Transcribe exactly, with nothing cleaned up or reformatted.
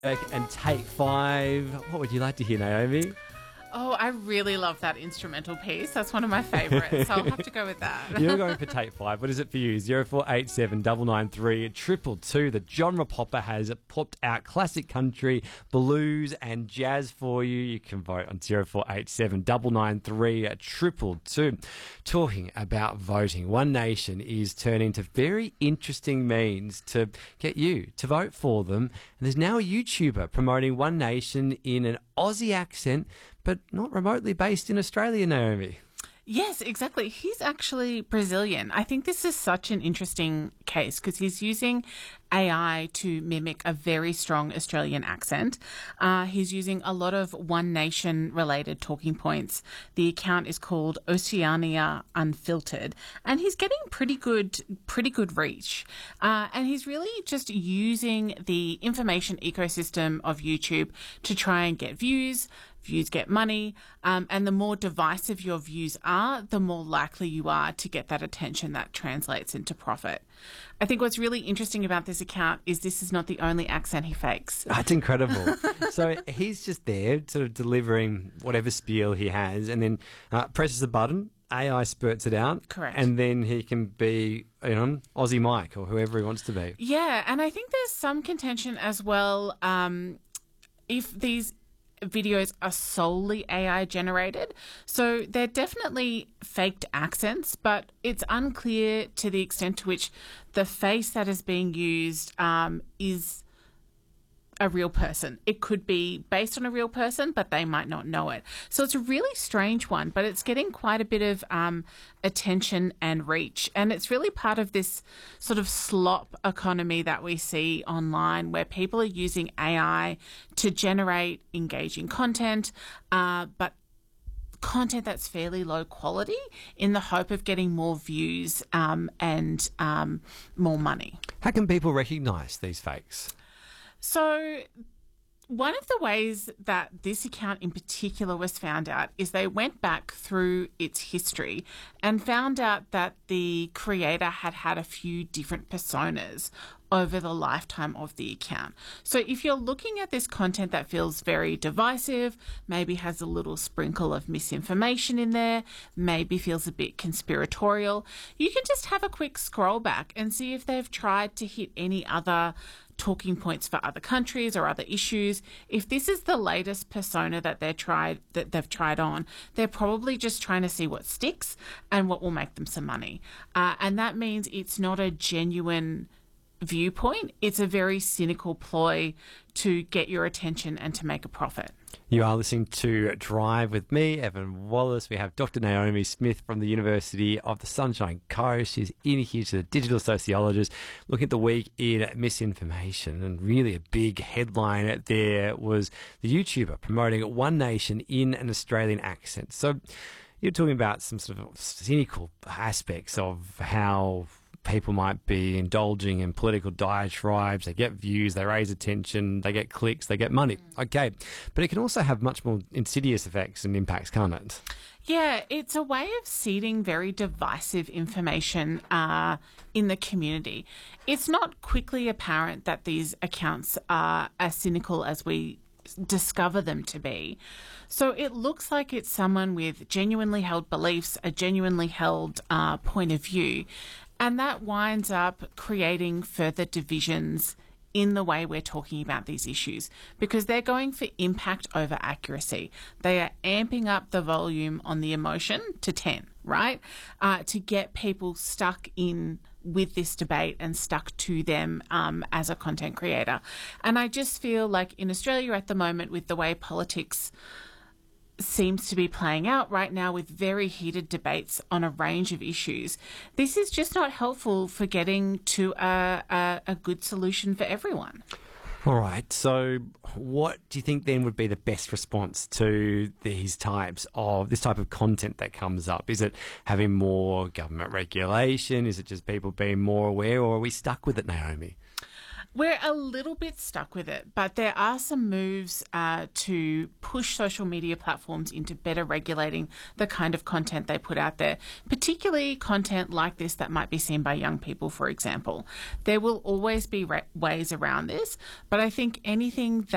And take five. What would you like to hear, Naomi? Oh, I really love that instrumental piece. That's one of my favourites, so I'll have to go with that. You're going for take five. What is it for you? zero four eight seven nine nine three triple two. The genre popper has popped out classic country, blues and jazz for you. You can vote on zero four eight seven nine nine three triple two. Talking about voting, One Nation is turning to very interesting means to get you to vote for them. And there's now a YouTuber promoting One Nation in an Aussie accent, but not remotely based in Australia, Naomi. Yes, exactly. He's actually Brazilian. I think this is such an interesting case because he's using A I to mimic a very strong Australian accent. Uh, he's using a lot of One Nation related talking points. The account is called Oceania Unfiltered, and he's getting pretty good, pretty good reach. Uh, and he's really just using the information ecosystem of YouTube to try and get views. Views get money, um, and the more divisive your views are, the more likely you are to get that attention that translates into profit. I think what's really interesting about this account is this is not the only accent he fakes. That's incredible. So he's just there sort of delivering whatever spiel he has and then uh, presses the button, A I spurts it out. Correct. And then he can be, you know, Aussie Mike or whoever he wants to be. Yeah, and I think there's some contention as well um, if these videos are solely A I generated. So they're definitely faked accents, but it's unclear to the extent to which the face that is being used um, is a real person. It could be based on a real person, but they might not know it. So it's a really strange one, but it's getting quite a bit of um, attention and reach. And it's really part of this sort of slop economy that we see online where people are using A I to generate engaging content, uh, but content that's fairly low quality in the hope of getting more views um, and um, more money. How can people recognise these fakes? So one of the ways that this account in particular was found out is they went back through its history and found out that the creator had had a few different personas over the lifetime of the account. So if you're looking at this content that feels very divisive, maybe has a little sprinkle of misinformation in there, maybe feels a bit conspiratorial, you can just have a quick scroll back and see if they've tried to hit any other talking points for other countries or other issues. If this is the latest persona that they're tried that they've tried on, they're probably just trying to see what sticks and what will make them some money. Uh, and that means it's not a genuine viewpoint. It's a very cynical ploy to get your attention and to make a profit. You are listening to Drive with me, Evan Wallace. We have Doctor Naomi Smith from the University of the Sunshine Coast. She's in here, she's a digital sociologist, looking at the week in misinformation. And really a big headline there was the YouTuber promoting One Nation in an Australian accent. So you're talking about some sort of cynical aspects of how people might be indulging in political diatribes. They get views, they raise attention, they get clicks, they get money. Okay. But it can also have much more insidious effects and impacts, can't it? Yeah, it's a way of seeding very divisive information uh, in the community. It's not quickly apparent that these accounts are as cynical as we discover them to be. So it looks like it's someone with genuinely held beliefs, a genuinely held uh, point of view, and that winds up creating further divisions in the way we're talking about these issues because they're going for impact over accuracy. They are amping up the volume on the emotion to ten, right? Uh, to get people stuck in with this debate and stuck to them um, as a content creator. And I just feel like in Australia at the moment, with the way politics seems to be playing out right now with very heated debates on a range of issues, this is just not helpful for getting to a, a, a good solution for everyone. All right. So what do you think then would be the best response to these types of, this type of content that comes up? Is it having more government regulation? Is it just people being more aware, or are we stuck with it, Naomi? We're a little bit stuck with it, but there are some moves uh, to push social media platforms into better regulating the kind of content they put out there, particularly content like this that might be seen by young people, for example. There will always be re- ways around this, but I think anything that